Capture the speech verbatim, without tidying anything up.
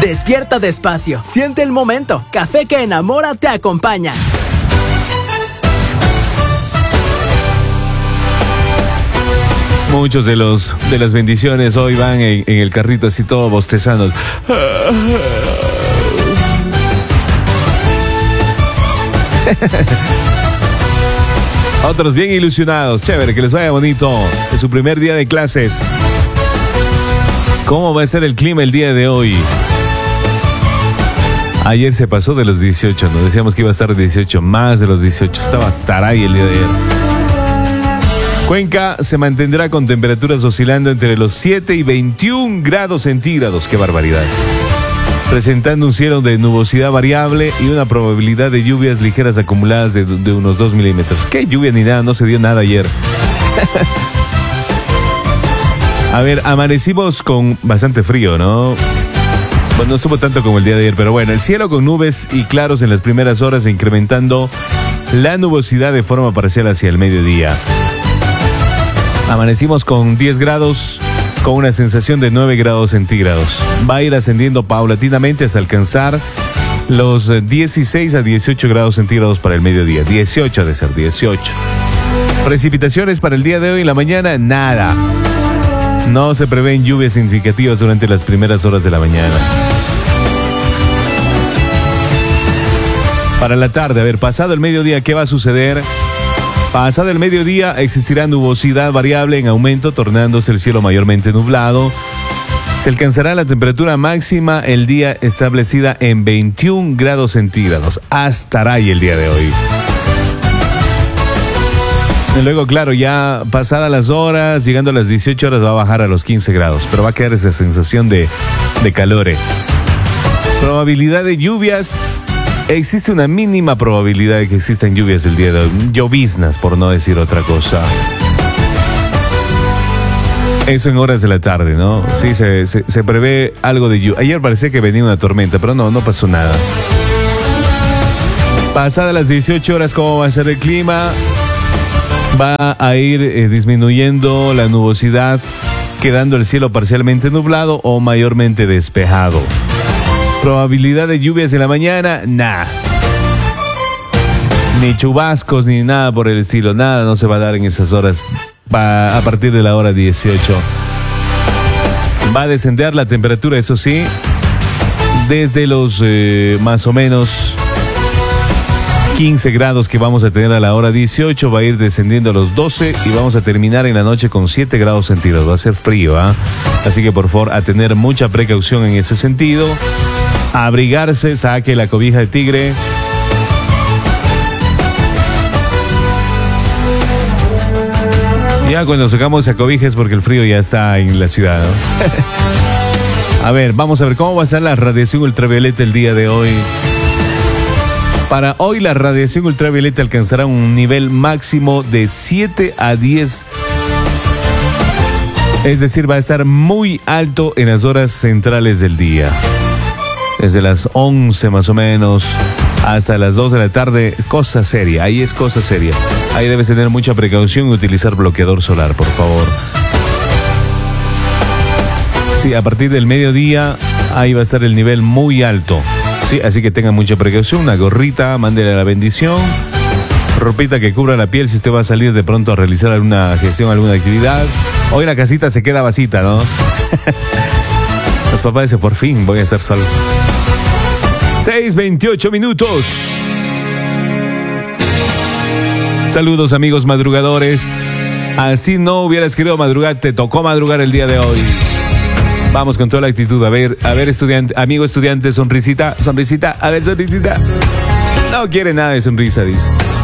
Despierta despacio, siente el momento. Café que enamora te acompaña. Muchos de los de las bendiciones hoy van en, en el carrito así todo bostezando. Otros bien ilusionados. Chévere, que les vaya bonito en su primer día de clases. ¿Cómo va a ser el clima el día de hoy? Ayer se pasó de los dieciocho, ¿no? Decíamos que iba a estar dieciocho, más de los dieciocho. Estaba taray el día de ayer. Cuenca se mantendrá con temperaturas oscilando entre los siete y veintiún grados centígrados. ¡Qué barbaridad! Presentando un cielo de nubosidad variable y una probabilidad de lluvias ligeras acumuladas de, de unos dos milímetros. ¿Qué lluvia ni nada? No se dio nada ayer. A ver, amanecimos con bastante frío, ¿no? Bueno, no estuvo tanto como el día de ayer, pero bueno, el cielo con nubes y claros en las primeras horas, incrementando la nubosidad de forma parcial hacia el mediodía. Amanecimos con diez grados, con una sensación de nueve grados centígrados. Va a ir ascendiendo paulatinamente hasta alcanzar los dieciséis a dieciocho grados centígrados para el mediodía. dieciocho de ser, dieciocho. Precipitaciones para el día de hoy en la mañana, nada. No se prevén lluvias significativas durante las primeras horas de la mañana. Para la tarde, a ver, pasado el mediodía, ¿qué va a suceder? Pasado el mediodía existirá nubosidad variable en aumento, tornándose el cielo mayormente nublado. Se alcanzará la temperatura máxima el día establecida en veintiún grados centígrados. Hasta ahí el día de hoy. Y luego, claro, ya pasadas las horas, llegando a las dieciocho horas, va a bajar a los quince grados, pero va a quedar esa sensación de, de calor. Probabilidad de lluvias. Existe una mínima probabilidad de que existan lluvias el día de hoy. Lloviznas, por no decir otra cosa. Eso en horas de la tarde, ¿no? Sí, se, se, se prevé algo de lluvia. Ayer parecía que venía una tormenta, pero no, no pasó nada. Pasadas las dieciocho horas, ¿cómo va a ser el clima? Va a ir eh, disminuyendo la nubosidad, quedando el cielo parcialmente nublado o mayormente despejado. Probabilidad de lluvias en la mañana, nada. Ni chubascos, ni nada por el estilo. Nada no se va a dar en esas horas. Va a partir de la hora dieciocho. Va a descender la temperatura, eso sí, desde los eh, más o menos quince grados que vamos a tener a la hora dieciocho. Va a ir descendiendo a los doce y vamos a terminar en la noche con siete grados centígrados. Va a ser frío, ¿ah? ¿eh? Así que por favor, a tener mucha precaución en ese sentido. A abrigarse, saque la cobija de tigre. Ya cuando sacamos esa cobija es porque el frío ya está en la ciudad, ¿no? A ver, vamos a ver cómo va a estar la radiación ultravioleta el día de hoy. Para hoy la radiación ultravioleta alcanzará un nivel máximo de siete a diez. Es decir, va a estar muy alto en las horas centrales del día. Desde las once más o menos hasta las dos de la tarde, cosa seria, ahí es cosa seria. Ahí debes tener mucha precaución y utilizar bloqueador solar, por favor. Sí, a partir del mediodía, ahí va a estar el nivel muy alto. Sí, así que tengan mucha precaución, una gorrita, mándele la bendición, ropita que cubra la piel si usted va a salir de pronto a realizar alguna gestión, alguna actividad. Hoy la casita se queda vasita, ¿no? Los papás dicen, por fin voy a estar solo. seis veintiocho minutos. Saludos, amigos madrugadores. Así no hubieras querido madrugar, te tocó madrugar el día de hoy. Vamos con toda la actitud. A ver, a ver, estudiante, amigo estudiante, sonrisita, sonrisita, a ver, sonrisita. No quiere nada de sonrisa, dice.